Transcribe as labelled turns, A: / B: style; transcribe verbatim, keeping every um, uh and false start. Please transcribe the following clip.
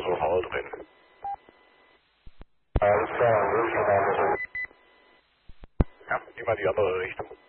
A: so Hall drin.
B: Alles klar, Rufnummer.
A: Ja, immer die andere Richtung.